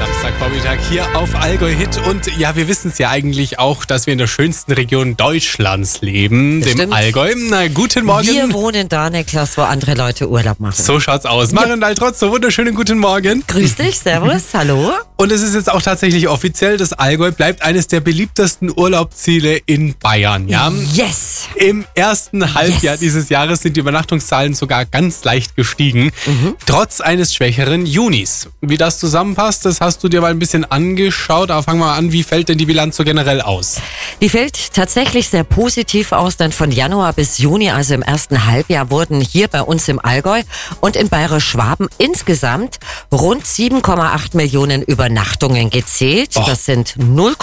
Samstagvormittag hier auf Allgäu Hit. Und ja, wir wissen es ja eigentlich auch, dass wir in der schönsten Region Deutschlands leben, Das dem stimmt. Allgäu. Na, guten Morgen. Wir wohnen da, Niklas, wo andere Leute Urlaub machen. So schaut's aus. Marion Daltrotz, so wunderschönen guten Morgen. Grüß dich, servus, hallo. Und es ist jetzt auch tatsächlich offiziell, das Allgäu bleibt eines der beliebtesten Urlaubsziele in Bayern. Ja? Yes. Im ersten Halbjahr Yes. dieses Jahres sind die Übernachtungszahlen sogar ganz leicht gestiegen, trotz eines schwächeren Junis. Wie das zusammenpasst, das hast du dir mal ein bisschen angeschaut. Aber fangen wir mal an, wie fällt denn die Bilanz so generell aus? Die fällt tatsächlich sehr positiv aus, denn von Januar bis Juni, also im ersten Halbjahr, wurden hier bei uns im Allgäu und in Bayerisch-Schwaben insgesamt rund 7,8 Millionen Übernachtungen gezählt. Oh. Das sind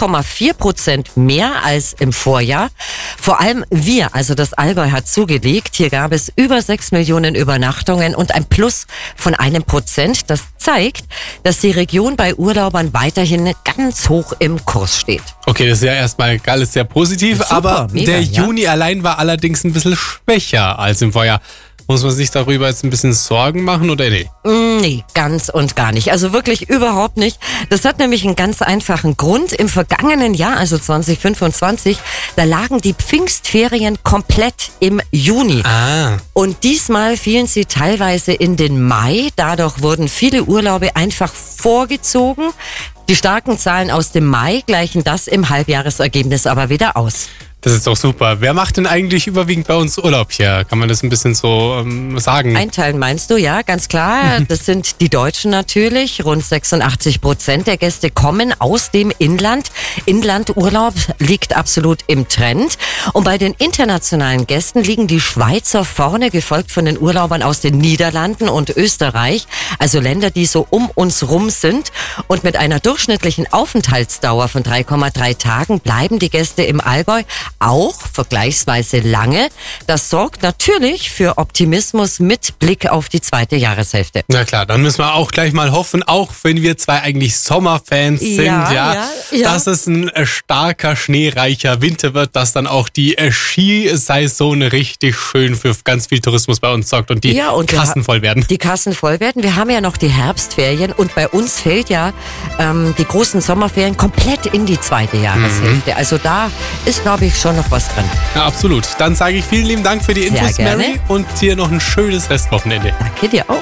0,4% mehr als im Vorjahr. Vor allem wir, also das Allgäu hat zugelegt. Hier gab es über 6 Millionen Übernachtungen und ein Plus von 1%. Das zeigt, dass die Region bei Urlaubern weiterhin ganz hoch im Kurs steht. Okay, das ist ja erstmal alles sehr positiv, Super, aber mega, der ja. Juni allein war allerdings ein bisschen schwächer als im Vorjahr. Muss man sich darüber jetzt ein bisschen Sorgen machen oder nee? Nee, ganz und gar nicht. Also wirklich überhaupt nicht. Das hat nämlich einen ganz einfachen Grund. Im vergangenen Jahr, also 2025, da lagen die Pfingstferien komplett im Juni. Ah. Und diesmal fielen sie teilweise in den Mai. Dadurch wurden viele Urlaube einfach vorgezogen. Die starken Zahlen aus dem Mai gleichen das im Halbjahresergebnis aber wieder aus. Das ist doch super. Wer macht denn eigentlich überwiegend bei uns Urlaub hier? Kann man das ein bisschen so sagen? Einteilen meinst du, ja, ganz klar. Das sind die Deutschen natürlich. Rund 86% der Gäste kommen aus dem Inland. Inlandurlaub liegt absolut im Trend. Und bei den internationalen Gästen liegen die Schweizer vorne, gefolgt von den Urlaubern aus den Niederlanden und Österreich. Also Länder, die so um uns rum sind. Und mit einer durchschnittlichen Aufenthaltsdauer von 3,3 Tagen bleiben die Gäste im Allgäu auch vergleichsweise lange. Das sorgt natürlich für Optimismus mit Blick auf die zweite Jahreshälfte. Na klar, dann müssen wir auch gleich mal hoffen, auch wenn wir zwei eigentlich Sommerfans sind, Ja. dass es ein starker, schneereicher Winter wird, dass dann auch die Skisaison richtig schön für ganz viel Tourismus bei uns sorgt und die Ja, und Kassen voll werden. Die Kassen voll werden. Wir haben ja noch die Herbstferien und bei uns fällt ja die großen Sommerferien komplett in die zweite Jahreshälfte. Also da ist, glaube ich, schon noch was drin. Ja, absolut. Dann sage ich vielen lieben Dank für die Infos, gerne. Mary, und dir noch ein schönes Restwochenende. Danke dir auch.